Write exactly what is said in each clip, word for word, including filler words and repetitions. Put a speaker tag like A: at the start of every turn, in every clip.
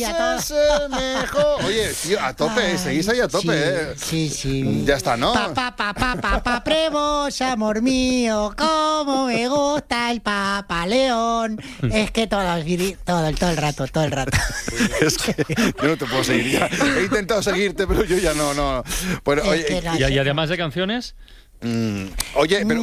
A: es el mejor. Oye, tío, a tope, Ay, seguís ahí a tope,
B: sí,
A: ¿eh?
B: Sí, sí.
A: Ya está, ¿no?
B: Papá, papá, papá, prevos, amor mío, cómo me gusta el Papa León. Es que todo, todo, todo el rato, todo el rato.
A: Es que yo no te puedo seguir ya. He intentado seguirte, pero yo ya no, no. Bueno, oye,
C: es que y, y además de canciones...
A: Mm, oye, pero...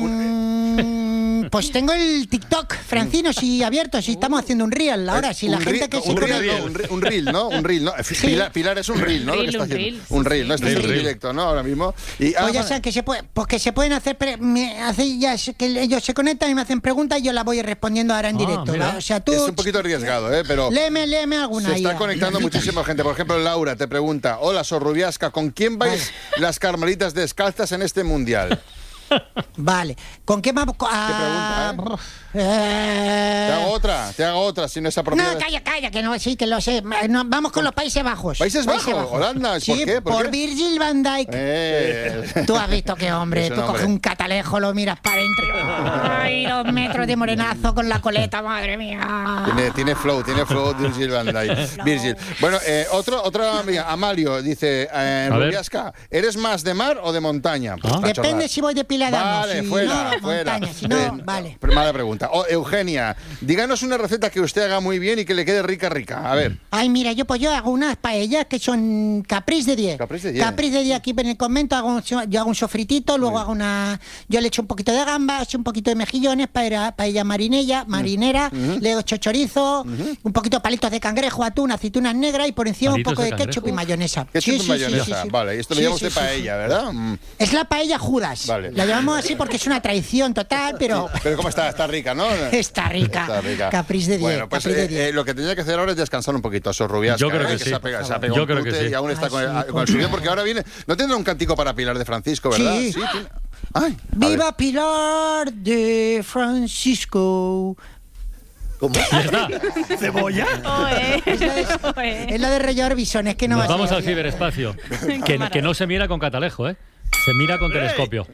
B: Mm, pues tengo el TikTok, Francino, sí, abierto, si estamos haciendo un reel ahora, si la gente que se
A: un
B: conecta...
A: reel, no, un, reel, un reel, ¿no? Un reel, ¿no? Sí. Pilar, Pilar es un reel, ¿no?
D: Reel,
A: Lo que está
D: un
A: haciendo.
D: reel,
A: Un reel,
D: sí,
A: ¿no? Este
D: sí.
A: es el directo, ¿no? Ahora mismo. Y,
B: pues ya saben que se puede, pues que se pueden hacer, pre, me, hace, ya, que ellos se conectan y me hacen preguntas y yo las voy respondiendo ahora en
C: Ah,
B: directo. O sea, tú...
A: Es un poquito arriesgado, ¿eh? Pero...
B: Léeme, léeme alguna.
A: Se está
B: ya.
A: conectando muchísima gente. Por ejemplo, Laura te pregunta: hola, Sorrubiasca, ¿con quién vais vale. las carmelitas descalzas en este mundial?
B: Vale, ¿con qué vamos?
A: Ah, ¿Qué pregunta, eh? Eh... Te hago otra, te hago otra, si no es apropiado.
B: No, calla, calla, que no, sí, que lo sé. No, vamos con los Países Bajos.
A: ¿Países Bajos? Bajos. ¿Holanda? ¿Por
B: sí,
A: qué?
B: ¿Por, por qué? Virgil van Dijk.
A: Eh.
B: Tú has visto que hombre, tú coges un catalejo, lo miras para adentro. Ay, los metros de morenazo con la coleta, madre mía.
A: Tiene, tiene flow, tiene flow Virgil van Dijk. Virgil. Bueno, eh, otro, otra amiga, Amalio, dice, eh, Rubiasca, ¿eres más de mar o de montaña? Pues
B: ¿Ah? Depende si voy de Pilar.
A: Vale,
B: si
A: fuera,
B: no,
A: fuera.
B: Montaña, si no,
A: eh,
B: vale.
A: Mala pregunta. Oh, Eugenia, díganos una receta que usted haga muy bien y que le quede rica, rica. A ver.
B: Ay, mira, yo pues yo hago unas paellas que son capriz de diez.
A: Capriz de diez.
B: Capriz de diez aquí en el convento, hago un, yo hago un sofritito, luego hago una... Yo le echo un poquito de gambas, un poquito de mejillones, paella, paella marinella, marinera, uh-huh. le echo chorizo, uh-huh. un poquito de palitos de cangrejo, atún, aceitunas negras y por encima
C: ¿Palitos
B: un poco de,
C: de
B: ketchup y mayonesa.
A: Ketchup
B: sí,
A: y
B: sí,
A: mayonesa,
B: sí, sí, sí.
A: Vale, esto
B: sí,
A: le llamamos
B: sí,
A: de
B: sí,
A: paella,
B: sí.
A: ¿verdad? Mm.
B: Es la paella Judas.
A: Vale.
B: La llamamos así porque es una traición total, pero...
A: Sí, pero ¿cómo está? Está rica, ¿no?
B: Está rica.
A: Está rica.
B: Capriz de diez.
A: Bueno, pues eh, eh, lo que tenía que hacer ahora es descansar un poquito a Sorrubiasca.
C: Yo creo
A: ¿eh?
C: que,
A: que
C: sí.
A: Se ha pegado, se ha pegado
C: Yo creo que sí.
A: Y aún está
B: Ay,
A: con, el,
B: sí,
A: con el suyo, porque ahora viene... ¿No tendrá un cantico para Pilar de Francisco, verdad?
B: Sí.
A: Sí. Tiene... Ay,
B: ¡Viva Pilar de Francisco!
A: ¿Cómo?
C: Ya está. ¿Cebolla?
B: Es la de, es la de Rey Orbison, es que no
C: Nos
B: va
C: vamos
B: a
C: al ciberespacio. que, que no se mira con catalejo, ¿eh? Se mira con telescopio.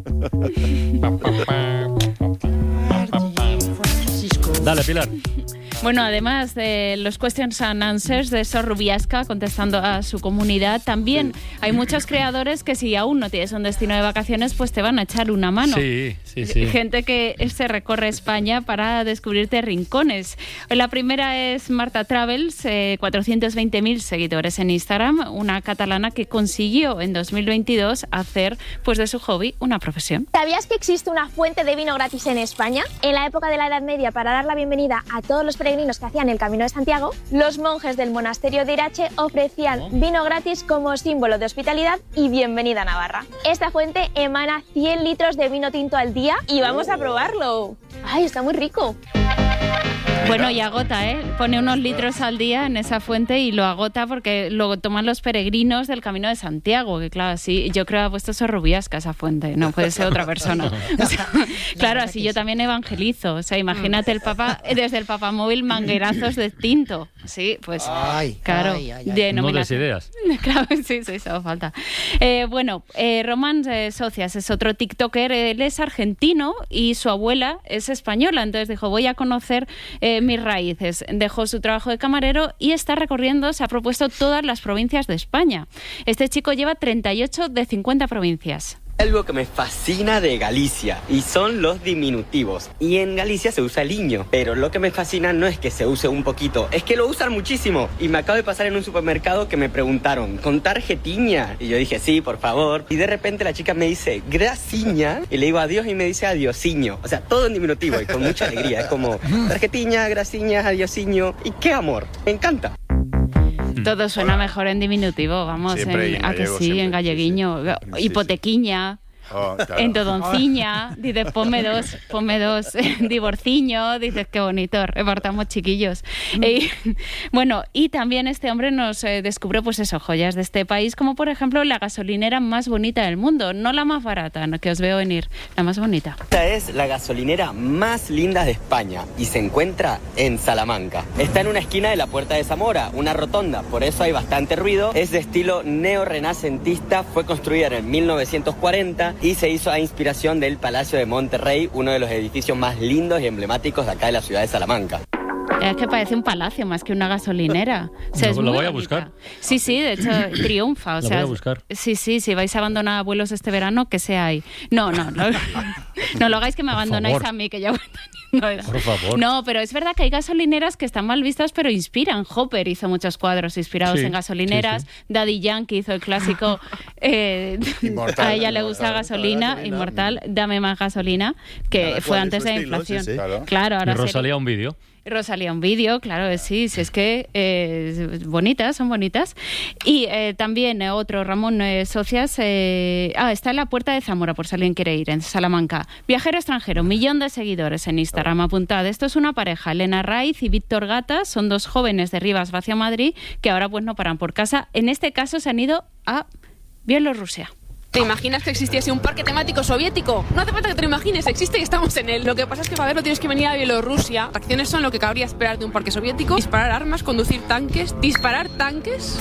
C: Dale, Pilar.
D: Bueno, además de los questions and answers de Sorrubiasca contestando a su comunidad, también hay muchos creadores que si aún no tienes un destino de vacaciones, pues te van a echar una mano.
C: Sí, sí, sí.
D: Gente que se recorre España para descubrirte rincones. La primera es Marta Travels, eh, cuatrocientos veinte mil seguidores en Instagram, una catalana que consiguió en dos mil veintidós hacer pues de su hobby una profesión.
E: ¿Sabías que existe una fuente de vino gratis en España? En la época de la Edad Media, para dar la bienvenida a todos los peregrinos que hacían el Camino de Santiago, los monjes del monasterio de Irache ofrecían vino gratis como símbolo de hospitalidad y bienvenida a Navarra. Esta fuente emana cien litros de vino tinto al día y vamos a probarlo. ¡Ay, está muy rico!
D: Bueno, y agota, ¿eh? Pone unos litros al día en esa fuente y lo agota porque lo toman los peregrinos del Camino de Santiago, que claro, así yo creo que ha puesto Sorrubiasca esa fuente, no puede ser otra persona. O sea, claro, así yo también evangelizo, o sea, imagínate el Papa, desde el papamóvil manguerazos de tinto, sí, pues
B: ay,
D: claro,
B: ay, ay, ay.
D: denominación.
C: No des ideas.
D: Claro, sí, sí, eso falta. Eh, bueno, eh, Román eh, Socias es otro tiktoker, él es argentino y su abuela es española, entonces dijo, voy a conocer eh, mis raíces. Dejó su trabajo de camarero y está recorriendo, se ha propuesto todas las provincias de España. Este chico lleva treinta y ocho de cincuenta provincias.
F: Algo que me fascina de Galicia y son los diminutivos. Y en Galicia se usa liño, pero lo que me fascina no es que se use un poquito, es que lo usan muchísimo. Y me acabo de pasar en un supermercado que me preguntaron, ¿con tarjetiña? Y yo dije, sí, por favor. Y de repente la chica me dice, grasiña, y le digo adiós y me dice adiosiño. O sea, todo en diminutivo y con mucha alegría. Es como, tarjetiña, grasiña, adiosiño. Y qué amor, me encanta.
D: Todo suena mejor en diminutivo, vamos,
A: Siempre
D: en,
A: en
D: a que
A: gallego,
D: sí,
A: siempre,
D: en galleguiño,
A: sí, sí.
D: hipotequiña.
A: Oh, claro.
D: En Todonciña, dices, ponme dos, ponme dos, divorciño, dices, qué bonito, repartamos chiquillos. Eh, bueno, y también este hombre nos eh, descubrió, pues eso, joyas de este país, como por ejemplo la gasolinera más bonita del mundo, no la más barata, no, que os veo venir, la más bonita.
F: Esta es la gasolinera más linda de España y se encuentra en Salamanca. Está en una esquina de la Puerta de Zamora, una rotonda, por eso hay bastante ruido. Es de estilo neorrenacentista, fue construida en el mil novecientos cuarenta y se hizo a inspiración del Palacio de Monterrey, uno de los edificios más lindos y emblemáticos de acá de la ciudad de Salamanca.
D: Es que parece un palacio más que una gasolinera. O sea,
C: Lo-
D: es
C: lo
D: muy
C: voy a
D: bonita.
C: buscar.
D: Sí, sí, de hecho triunfa. O
C: Lo
D: sea,
C: voy a buscar.
D: Sí, sí, si vais a abandonar abuelos este verano, que sea ahí. No, no, no, no lo hagáis que me
C: Por
D: abandonáis
C: favor.
D: a mí, que ya voy teniendo edad.
C: Por favor.
D: No, pero es verdad que hay gasolineras que están mal vistas, pero inspiran. Hopper hizo muchos cuadros inspirados
C: Sí,
D: en gasolineras.
C: sí,
D: Daddy Yankee hizo el clásico eh,
A: Inmortal.
D: a ella le gusta gasolina,
G: gasolina.
D: Inmortal, dame más gasolina, que
G: Cada
D: fue
G: cual
D: antes
G: en
D: de
G: su
D: la
G: estilo,
D: inflación.
G: sí, sí.
A: Claro.
D: Claro,
C: Y
D: ahora sería-
C: Rosalía un vídeo.
D: Rosalía un vídeo, claro, sí, sí, es que eh, bonitas, son bonitas. Y eh, también eh, otro, Ramón eh, Socias, eh, ah, está en la Puerta de Zamora, por si alguien quiere ir, en Salamanca. Viajero extranjero, millón de seguidores en Instagram, apuntad. Esto es una pareja, Elena Raiz y Víctor Gata, son dos jóvenes de Rivas hacia Madrid, que ahora pues no paran por casa. En este caso se han ido a Bielorrusia.
H: ¿Te imaginas que existiese un parque temático soviético? No hace falta que te lo imagines, existe y estamos en él. Lo que pasa es que para verlo tienes que venir a Bielorrusia. Las acciones son lo que cabría esperar de un parque soviético. Disparar armas, conducir tanques, disparar tanques.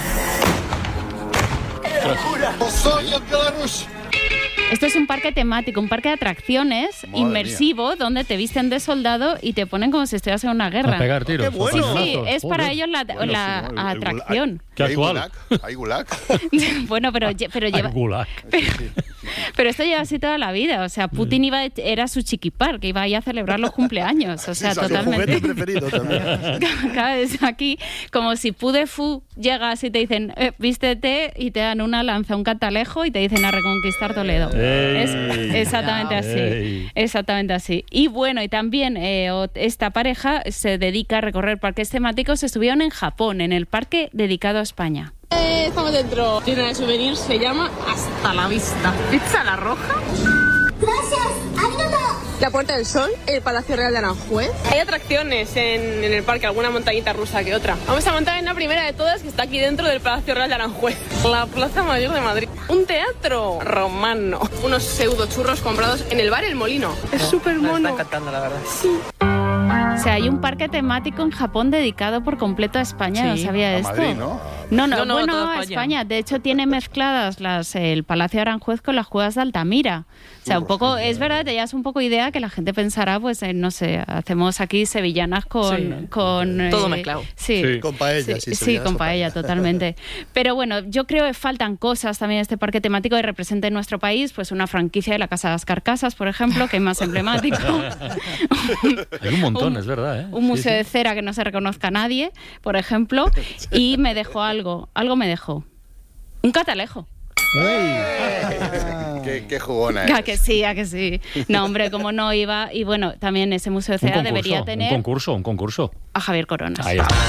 D: Esto es un parque temático, un parque de atracciones
A: Madre
D: inmersivo, donde te visten de soldado y te ponen como si estuvieras en una guerra.
C: A pegar tiros.
G: ¡Qué bueno!
C: a
D: Sí,
C: cañonazos.
D: es para
C: Joder.
D: ellos la, la
G: sí, ¿no? El- el
D: atracción.
C: Qué
A: ¿Hay
C: actual.
A: gulag? ¿Hay gulag?
D: Bueno, pero, lle- pero
C: Ay,
D: lleva...
C: gulag.
D: Pero esto lleva así toda la vida. O sea, Putin iba, era su chiquipar, que iba ahí a celebrar los cumpleaños. O sea,
G: Su juguete
D: totalmente.
G: preferido también.
D: Cada vez aquí, como si Pudefu llegas y te dicen, eh, vístete, y te dan una lanza, un catalejo y te dicen a reconquistar Toledo.
C: Ey.
D: Es exactamente así.
C: Ey.
D: Exactamente así. Y bueno, y también eh, ot- esta pareja se dedica a recorrer parques temáticos. Estuvieron en Japón, en el parque dedicado a España.
H: Eh, estamos dentro. Tienda de souvenirs, se llama Hasta la Vista. Pizza La Roja. La Puerta del Sol, el Palacio Real de Aranjuez. Hay atracciones en, en el parque, alguna montañita rusa que otra. Vamos a montar en la primera de todas, que está aquí dentro del Palacio Real de Aranjuez. La Plaza Mayor de Madrid. Un teatro romano. Unos pseudo churros comprados en el bar El Molino. Es súper mono.
D: O sea, hay un parque temático en Japón dedicado por completo a España.
I: Sí.
D: No sabía
A: A
D: esto.
A: Madrid, ¿no?
D: No, no,
H: No, no,
D: bueno,
H: toda
D: a
H: España.
D: España. De hecho, tiene mezcladas las el Palacio de Aranjuez con las Cuevas de Altamira. O sea, un poco, es verdad, te das un poco idea que la gente pensará, pues, eh, no sé, hacemos aquí sevillanas con...
I: Sí.
D: con
I: Todo
D: eh,
I: mezclado.
D: Sí,
C: Sí.
G: Con paella, sí.
D: Sí,
G: sevillanas
D: con paella, totalmente. Pero bueno, yo creo que faltan cosas también en este parque temático que represente en nuestro país, pues una franquicia de la Casa de las Carcasas, por ejemplo, que es más emblemático.
C: Hay un montón,
D: Un-
C: es verdad, ¿eh?
D: Un
C: Sí,
D: museo
C: sí.
D: de cera que no se reconozca a nadie, por ejemplo, y me dejó algo, algo me dejó. Un catalejo.
A: Qué, qué jugona
D: A
A: es.
D: que sí, a que sí. No, hombre, como no iba. Y bueno, también ese museo de
C: Un
D: cera
C: concurso,
D: debería
C: un
D: tener
C: concurso, un concurso.
D: a Javier Coronas.
C: Ahí está.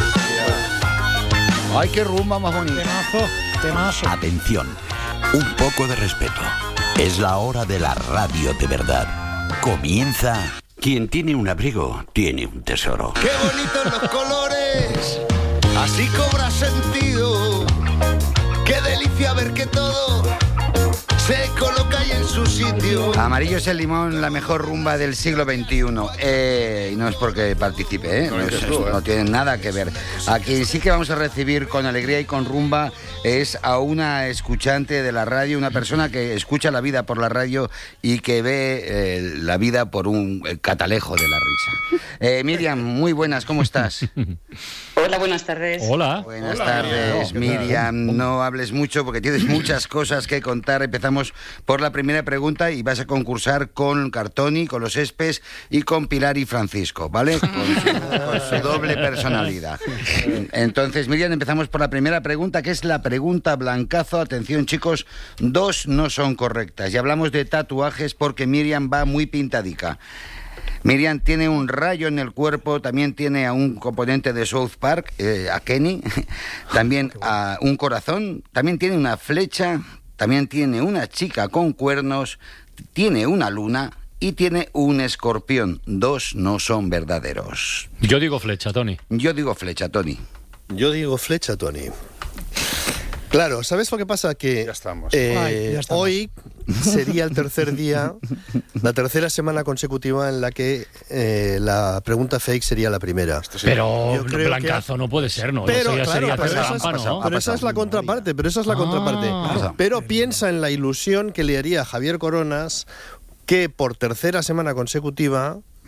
J: Ay, qué rumba más bonita.
B: Temazo, temazo.
K: Atención, un poco de respeto. Es la hora de la radio de verdad. Comienza. Quien tiene un abrigo, tiene un tesoro.
J: ¡Qué bonitos los colores! Así cobra sentido. ¡Qué delicia ver que todo se coloca ahí en su sitio!
L: Amarillo es el limón, la mejor rumba del siglo veintiuno. Eh, y no es porque participe, ¿eh?
A: No
L: no,
A: dices
L: es-
A: tú, ¿eh?
L: no tiene nada que ver. A quien sí que vamos a recibir con alegría y con rumba es a una escuchante de la radio, una persona que escucha la vida por la radio y que ve eh, la vida por un eh, catalejo de la risa. Eh, Miriam, muy buenas, ¿cómo estás?
I: Hola, buenas tardes.
C: Hola.
L: Buenas
A: Hola,
L: tardes,
A: Miriam.
L: Miriam. No hables mucho porque tienes muchas cosas que contar. Empezamos por la primera pregunta y vas a concursar con Cartoni, con los Espes y con Pilar y Francisco, ¿vale? Con su, con su doble personalidad. Entonces, Miriam, empezamos por la primera pregunta, que es la pregunta blancazo. Atención, chicos, dos no son correctas. Y hablamos de tatuajes porque Miriam va muy pintadica. Miriam tiene un rayo en el cuerpo, también tiene a un componente de South Park, eh, a Kenny, también a un corazón, también tiene una flecha, también tiene una chica con cuernos, tiene una luna y tiene un escorpión. Dos no son verdaderos.
C: Yo digo flecha, Tony.
L: Yo digo flecha, Tony.
G: Yo digo flecha, Tony. Claro, ¿sabes lo que pasa? Que
A: Ya estamos.
G: eh,
B: Ay, ya estamos.
G: hoy sería el tercer día, la tercera semana consecutiva en la que eh, la pregunta fake sería la primera.
C: Pero
G: Yo creo
C: blancazo no puede ser, ¿no?
G: Pero,
C: Eso ya
G: claro,
C: sería
G: pero
C: hacer
G: esa es-
C: trampa, ¿no?
G: Pero esa es la contraparte, pero esa es la
C: Ah.
G: contraparte.
C: Pasa.
G: Pero piensa en la ilusión que le haría a Javier Coronas que por tercera semana consecutiva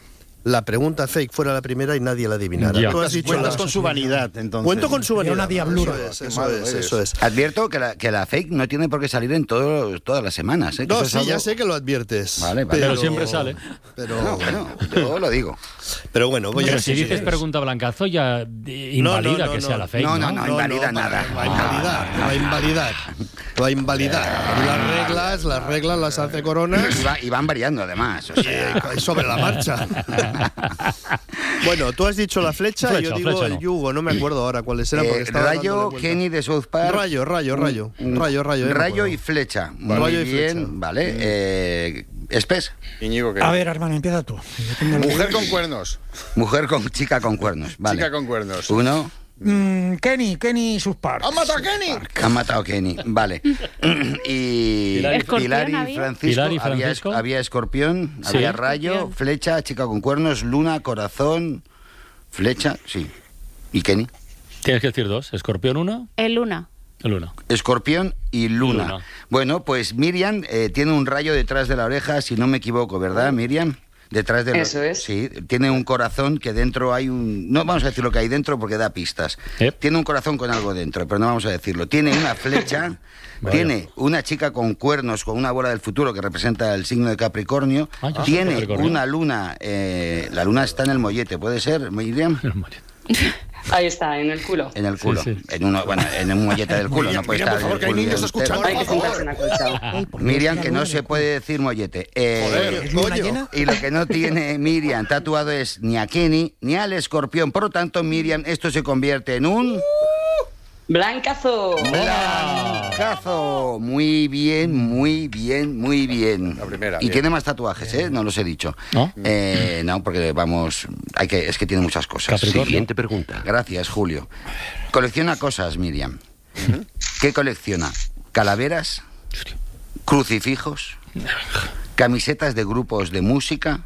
G: la pregunta fake fuera la primera y nadie la adivinara.
A: Ya.
G: Tú has dicho
A: Cuentas
G: la...
A: con su vanidad, entonces.
G: Cuento con su vanidad.
B: Una diablura.
G: Eso es, eso es, eso es.
L: Advierto que la, que la fake no tiene por qué salir en todo, todas las semanas. ¿eh? Que
G: No,
L: eso es
G: sí,
L: algo...
G: ya sé que lo adviertes.
L: Vale, vale.
C: Pero siempre sale.
G: Pero,
L: No, bueno, yo lo digo.
G: pero bueno, voy
C: Pero
G: a
C: si
G: decir-
C: dices pregunta blancazo, ya eh, invalida
G: no, no,
C: que
G: no.
C: sea la fake.
L: No, no, no, invalida
G: para-
L: nada.
G: Va a invalidar, va a invalidar. Va a invalidar. Y las reglas, las reglas las hace Coronas.
L: Y, va- y van variando, además. O sea,
G: Y sobre la marcha. Bueno, tú has dicho la flecha,
C: Flecha,
G: y yo digo
C: flecha
G: el
C: no.
G: yugo, no me acuerdo ahora cuáles eran.
L: eh,
G: porque estaba dándole
L: Rayo,
G: vueltas.
L: Kenny de South Park.
G: Rayo, rayo, rayo.
L: Un-
G: Rayo, rayo. ya me
L: Rayo
G: acuerdo.
L: y flecha.
G: Vale.
L: Muy
G: Rayo y
L: bien,
G: flecha.
L: vale. Eh, Espes,
A: Íñigo, ¿qué?
B: A ver, hermano, empieza tú. Yo tengo la-
A: Mujer con cuernos.
L: mujer con chica con cuernos. Vale.
A: Chica con cuernos.
L: Uno,
B: Mm, Kenny, Kenny sus par.
A: ¡Han matado a Kenny!
L: han matado a Kenny. Vale. y
C: Pilar y-
L: Pilar y
D: Escorpión había.
L: Francisco.
C: Pilar y
L: Había,
C: Francisco.
L: había escorpión,
C: Sí.
L: había rayo,
D: Escorpión.
L: flecha, chica con cuernos, luna, corazón, flecha, sí. ¿Y Kenny?
C: Tienes que decir dos. Escorpión uno,
D: El Luna.
C: el uno.
L: Escorpión y luna.
C: Luna.
L: Bueno, pues Miriam eh, tiene un rayo detrás de la oreja, si no me equivoco, ¿verdad, Miriam? Detrás de la-
I: Eso es.
L: Sí, tiene un corazón que dentro hay un... No vamos a decir lo que hay dentro porque da pistas.
C: Yep.
L: Tiene un corazón con algo dentro, pero no vamos a decirlo. Tiene una flecha,
C: Vaya.
L: tiene una chica con cuernos, con una bola del futuro que representa el signo de Capricornio.
C: Ah, yo soy
L: tiene
C: Capricornio.
L: una luna, eh, la luna está en el mollete, ¿puede ser, Miriam?
I: Ahí está, en el culo.
L: En el culo.
C: Sí, sí.
L: En uno, bueno, en un mollete del culo,
A: Miriam,
L: no puede
A: Miriam,
L: estar
A: por favor,
L: el
A: que hay
L: culo
A: niños
L: entero.
A: escuchando.
I: Hay que
A: Por favor.
I: sentarse en acolchado.
B: Ay, por Dios,
L: Miriam,
B: una
L: que
B: luna
L: no
B: en
L: se
B: el
L: puede decir mollete. Eh,
A: Joder.
B: ¿Es luna
G: Coño.
B: llena?
L: y lo que no tiene Miriam tatuado es ni a Kenny ni al escorpión. Por lo tanto, Miriam, esto se convierte en un...
I: Blancazo.
L: ¡Blancazo! Muy bien, muy bien, muy bien.
A: La primera,
L: Y
A: bien.
L: tiene más tatuajes, ¿eh? No los he dicho.
C: ¿No?
L: Eh, no, porque vamos... hay que Es que tiene muchas cosas.
C: Capricornio.
K: Siguiente pregunta.
L: Gracias, Julio. Colecciona cosas, Miriam. ¿Qué colecciona? ¿Calaveras? ¿Crucifijos? ¿Camisetas de grupos de música?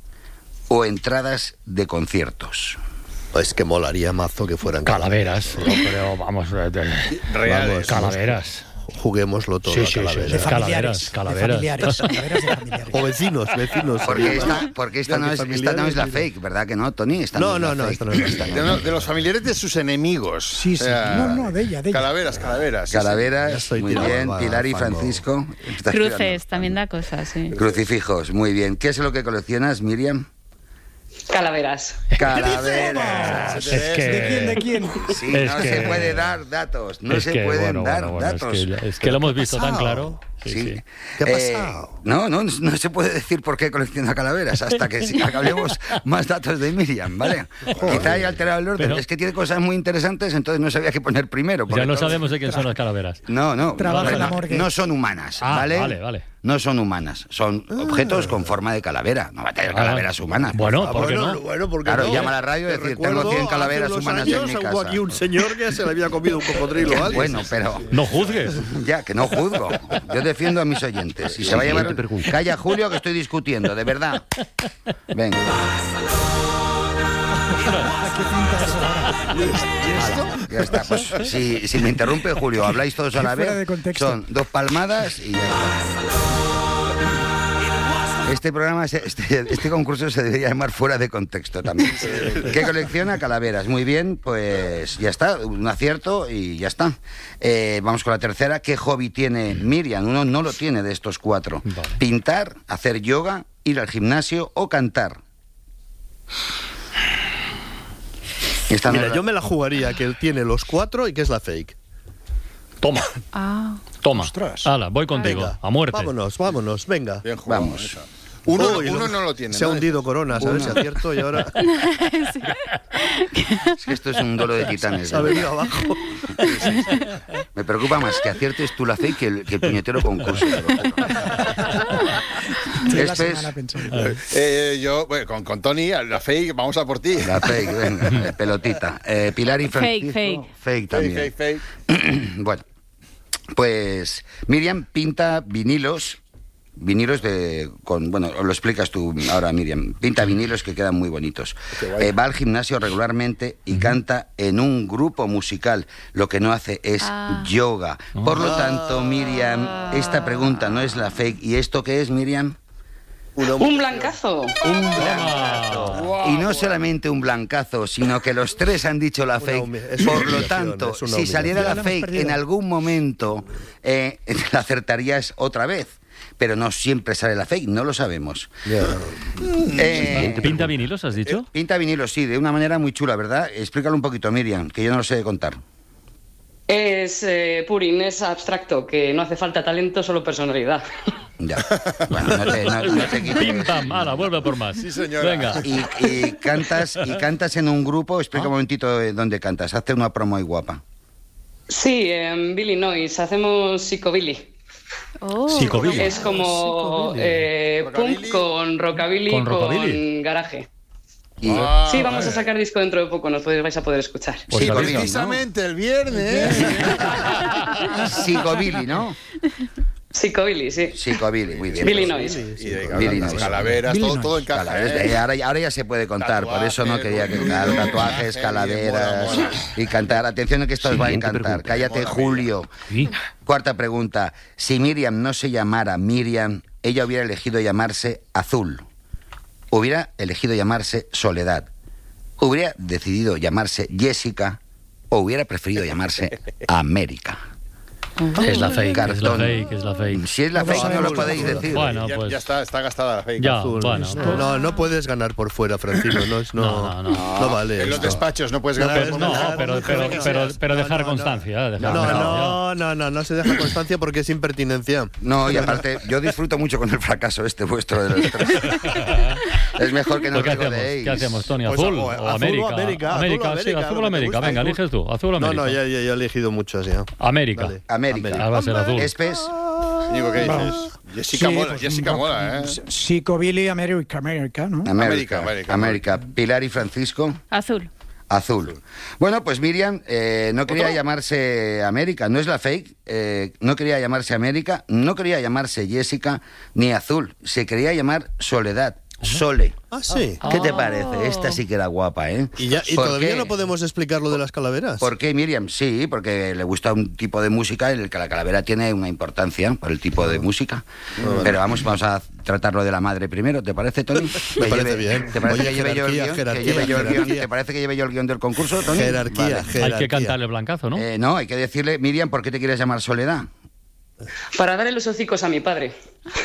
L: ¿O entradas de conciertos?
G: Es que molaría mazo que fueran
C: Calaveras. Yo creo, vamos. eh, de-
A: Reales.
C: vamos, calaveras.
G: Juguémoslo todo.
C: Sí,
G: a
C: sí, sí,
G: calaveras.
C: sí.
B: De
C: Calaveras,
B: familiares.
C: calaveras.
B: De familiares. Calaveras de familiares.
G: O vecinos, vecinos.
L: Porque esta, porque esta, no, es, esta no es la
G: Familiares,
L: fake, ¿verdad que no, Tony? Esta
G: No,
L: es
G: no,
L: la
G: no,
L: fake.
G: esta no es la
L: Esta
G: fake.
L: no
A: De,
L: es
A: lo-
L: la
A: de los familiares de sus enemigos.
B: Sí, sí. No, no, de ella, de ella.
A: Calaveras, calaveras. sí,
G: Ya
L: Calaveras,
G: estoy
L: muy
G: tirado
L: bien.
G: al
L: Pilar y
G: fango.
L: Francisco. Estás
D: Cruces,
L: tirando.
D: también da cosas, sí.
L: Crucifijos, muy bien. ¿Qué es lo que coleccionas, Miriam?
I: Calaveras.
L: Calaveras.
C: Es que-
B: ¿De quién? ¿De quién?
L: Sí,
C: Es
L: no
C: que-
L: se puede dar datos. No
C: es
L: se
C: que,
L: pueden
C: bueno,
L: dar
C: bueno, bueno,
L: datos.
C: Es que, es que lo hemos visto tan
G: pasado?
C: claro. Sí,
L: Sí.
C: sí.
G: ¿Qué ha
L: Eh,
G: pasado?
L: no, no, no se puede decir por qué colecciona calaveras hasta que sí, hablemos más datos de Miriam, ¿vale? Quizá haya alterado el orden.
C: Pero-
L: es que tiene cosas muy interesantes, entonces no sabía qué poner primero. porque
C: Ya no
L: todo-
C: sabemos de quién son las calaveras.
L: No, no,
B: Trabaja
L: no,
B: en la
L: no,
B: morgue.
L: no son humanas,
C: Ah,
L: ¿vale?
C: vale, vale.
L: No son humanas, son objetos con forma de calavera. No va a tener
C: Ah,
L: calaveras humanas. por
C: bueno,
L: favor.
C: ¿por qué
G: bueno,
C: no?
G: bueno, porque
L: Claro,
G: no.
L: llama a la radio y
G: Te
L: decir,
G: recuerdo,
L: tengo cien calaveras
G: hace unos
L: humanas
G: años
L: en mi
G: hubo
L: casa.
G: aquí un señor que se le había comido un cocodrilo a alguien.
L: Bueno, pero...
C: No juzgues.
L: Ya, que no juzgo. Yo defiendo a mis oyentes. Y se va a llevar...
K: Siguiente pregunta.
L: Calla, Julio, que estoy discutiendo, de verdad. Venga.
B: ¿Qué pinta eso ahora?
L: Ya está. Pues si, si me interrumpe, Julio, habláis todos a la
B: Fuera de
L: vez.
B: contexto.
L: Son dos palmadas y ya está. Este programa, se- este, este concurso se debería llamar Fuera de Contexto también. ¿Qué colecciona? Calaveras. Muy bien, pues ya está, un acierto y ya está. Eh, vamos con la tercera. ¿Qué hobby tiene Miriam? Uno no lo tiene de estos cuatro.
C: Vale.
L: Pintar, hacer yoga, ir al gimnasio o cantar. Esta no
G: Mira,
L: es la-
G: yo me la jugaría que él tiene los cuatro y que es la fake.
C: Toma,
D: Ah.
C: toma.
G: Ostras.
C: Hala, voy contigo.
G: Venga,
C: A muerte.
G: Vámonos, vámonos, venga.
A: Bien jugado,
L: Vamos.
A: esa. Uno,
G: Uy,
A: uno no lo tiene.
G: Se ha
A: ¿no?
G: hundido Coronas, a ver si acierto y ahora
L: Es que esto es un duelo de titanes.
G: se ha
L: de
G: venido
L: verdad.
G: abajo.
L: Me preocupa más que aciertes tú la fake que el, que el puñetero concurso. te lo juro.
B: Estoy la
L: Este es-
B: semana pensando.
A: Eh, yo, bueno, con, con Tony, la fake, vamos a por ti.
L: La fake, venga, eh, pelotita. Eh, Pilar y Francisco.
D: Fake, fake.
L: Fake
A: Fake,
L: también.
A: fake, fake.
L: Bueno, pues Miriam pinta vinilos. Vinilos de... con Bueno, lo explicas tú ahora, Miriam. Pinta vinilos que quedan muy bonitos. Eh, va al gimnasio regularmente y canta en un grupo musical. Lo que no hace es
D: Ah.
L: yoga. Por lo tanto, Miriam, esta pregunta no es la fake. ¿Y esto qué es, Miriam?
I: Un blancazo.
L: Un blancazo. Wow, y no wow. solamente un blancazo, sino que los tres han dicho la fake. Una, Por lo tanto, si saliera la fake en algún momento, eh, la acertarías otra vez. Pero no siempre sale la fake, no lo sabemos. Yeah.
C: Eh, ¿Pinta vinilos, has dicho?
L: Eh, pinta vinilos, sí, de una manera muy chula, ¿verdad? Explícalo un poquito, Miriam, que yo no lo sé de contar.
I: Es eh, Purin, es abstracto, que no hace falta talento, solo personalidad.
L: Ya. Bueno, no te, no, no te quites.
C: Pim, pam, ala, vuelve por más.
A: Sí, señora.
C: Venga.
L: Y, y, cantas, y cantas en un grupo, explica ¿Ah? un momentito dónde cantas, hazte una promo ahí guapa.
I: Sí, en Billy Noise, hacemos psicobilly.
C: Oh. Psicobilly.
I: Es como eh, punk con rockabilly, con, rockabilly? con garaje. Ah, sí, vamos a sacar disco dentro de poco, nos podéis, vais a poder escuchar.
A: Pues sí, precisamente ¿no? el viernes.
L: Psicobilly, ¿no?
I: Psicobilly, sí.
L: Psicobilly, muy bien.
I: Billy Noise.
L: Billy Noise.
A: Calaveras, todo, todo en casa.
L: ¿eh? Ahora, ahora ya se puede contar, tatuajes, por eso no quería cantar. Tatuajes, calaveras mola, mola. y cantar. Atención que esto os va a encantar. Pregunta. Cállate, mola, Julio. ¿Sí? Cuarta pregunta. Si Miriam no se llamara Miriam, ella hubiera elegido llamarse Azul. Hubiera elegido llamarse Soledad. Hubiera decidido llamarse Jessica o hubiera preferido llamarse América.
C: Es la fake, Cartón. es la fake, es la fake.
L: Si es la fake, no, no lo podéis decir.
C: Bueno, pues...
A: ya, ya está, está gastada la fake.
C: Ya,
A: azul.
C: Bueno,
G: pues... no, no puedes ganar por fuera, Francisco. No, es, no, no, no, no, no vale.
A: En los
G: esto.
A: despachos no puedes ganar.
C: No, no, no pero, pero, pero, pero, pero dejar no, no, constancia. Dejar
G: no,
C: constancia.
G: no, no, no, no se deja constancia porque es impertinencia.
L: No, y aparte, yo disfruto mucho con el fracaso este vuestro de los tres. Es mejor que no os
C: regodeéis. ¿Qué hacemos, Tony? ¿Azul o América?
G: América,
C: América, sí, azul o América. Venga, eliges tú. ¿Azul o América?
G: No, no, ya he elegido muchos ya.
C: América.
L: América.
C: Va a ser azul.
L: Espes.
A: Digo, ¿qué dices? Jessica sí, mola, pues, Jessica mola, ¿eh?
B: Psicobilly, América, América, ¿no?
L: América, América, América. Pilar y Francisco.
D: Azul.
L: Azul. Bueno, pues Miriam eh, no quería ¿Otro? llamarse América, no es la fake, eh, no quería llamarse América, no quería llamarse Jessica ni Azul, se quería llamar Soledad. Sole.
G: Ah, sí.
L: ¿Qué te parece? Esta sí que era guapa, ¿eh?
G: ¿Y, ya, y todavía qué? no podemos explicar lo de las calaveras?
L: ¿Por qué, Miriam? Sí, porque le gusta un tipo de música en el que la calavera tiene una importancia por el tipo de música. Oh, Pero vamos, vamos a tratarlo de la madre primero, ¿te parece, Tony?
G: Me parece bien.
L: ¿Te parece Oye, que lleve yo el guión? Que lleve yo el guión? ¿Te parece que lleve yo el guión del concurso, Tony?
G: Jerarquía, vale. jerarquía.
C: Hay que cantarle blancazo, ¿no?
L: Eh, no, hay que decirle, Miriam, ¿por qué te quieres llamar Soledad?
I: Para darle los hocicos a mi padre.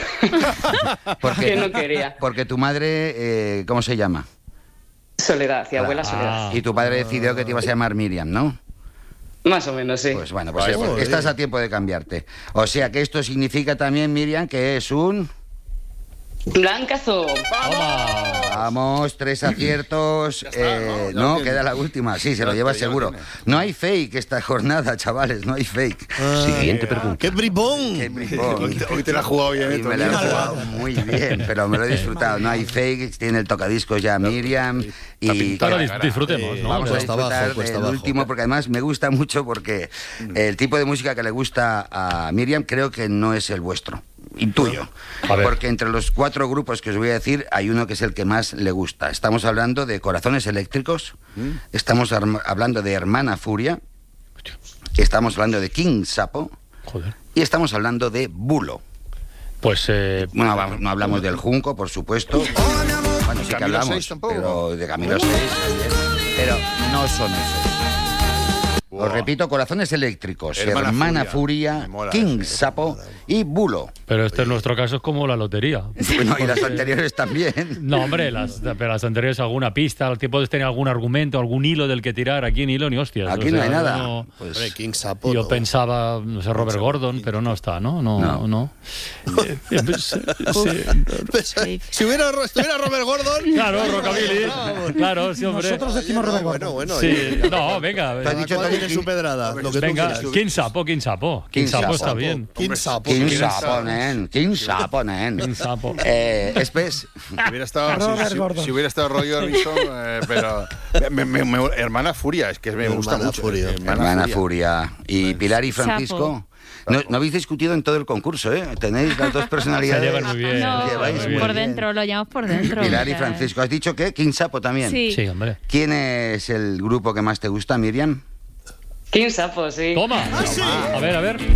L: Porque
I: que no quería.
L: Porque tu madre, eh, ¿cómo se llama?
I: Soledad, y abuela Soledad.
L: Y tu padre decidió que te ibas a llamar Miriam, ¿no?
I: Más o menos, sí.
L: Pues bueno, pues Ay, es, estás a tiempo de cambiarte. O sea que esto significa también, Miriam, que es un...
I: Blancazo.
L: ¡Vamos! Vamos, tres aciertos. Está, eh, no, no queda la última. Sí, se lo lleva seguro. No hay fake esta jornada, chavales, no hay fake.
G: Ah, Siguiente pregunta. ¡Qué bribón!
L: ¡Qué bribón!
A: Hoy te, hoy te la he jugado bien.
L: Me la he jugado muy bien, pero me lo he disfrutado. No hay fake, tiene el tocadiscos ya Miriam. Y
C: ahora disfrutemos, ¿no?
L: Vamos a disfrutar del último, porque además me gusta mucho porque el tipo de música que le gusta a Miriam creo que no es el vuestro. Intuyo, porque entre los cuatro grupos que os voy a decir hay uno que es el que más le gusta. Estamos hablando de Corazones Eléctricos, estamos hablando de Hermana Furia, estamos hablando de King Sapo Joder. y estamos hablando de Bulo.
C: Pues eh...
L: bueno, no hablamos del Junco, por supuesto. Bueno, sí que hablamos, pero de Camilo seis, pero no son esos. Wow. Os repito, Corazones Eléctricos, Hermana, Hermana Furia, Furia King Sapo y Bulo.
C: Pero este en nuestro caso es como la lotería.
L: Bueno, y las anteriores también.
C: No, hombre, las, pero las anteriores alguna pista, al tiempo de tener algún argumento, algún hilo del que tirar. Aquí ni hilo ni hostias.
L: Aquí
C: o
L: no
C: sea,
L: hay nada.
C: No,
G: pues, hombre, King Sapo.
C: Yo
G: no.
C: pensaba, no sé, Robert Gordon, pero no está, ¿no? No, no. no. eh, eh, sí,
G: sí. Si hubiera, estuviera Robert Gordon.
C: Claro, Rockabilly. Claro, sí, hombre.
B: Nosotros decimos Robert Gordon.
G: Bueno, bueno.
C: Sí. No, venga.
G: Te has dicho tiene su pedrada. Lo que
C: venga, King Sapo, King Sapo. King Sapo está bien.
G: King Sapo.
L: King Sapo, nen. King Sapo, nen.
C: King Sapo.
L: Eh, Espes.
A: Si hubiera estado, si, si, si hubiera estado Roy Orbison, eh, pero me, me, me, Hermana Furia, es que me gusta
G: Hermana
A: mucho.
G: Furia.
L: Hermana, Hermana Furia. Y Pilar y Francisco. No, no habéis discutido en todo el concurso, ¿eh? Tenéis las dos personalidades.
C: Se llevan muy bien.
D: No,
L: lleváis
C: muy bien.
D: por dentro, lo llamamos por dentro.
L: Pilar y Francisco. ¿Has dicho que King Sapo también?
D: Sí.
C: Sí, hombre.
L: ¿Quién es el grupo que más te gusta, Miriam?
I: King Sapo, sí.
C: Toma.
G: ¿Ah, sí?
C: A ver, a ver.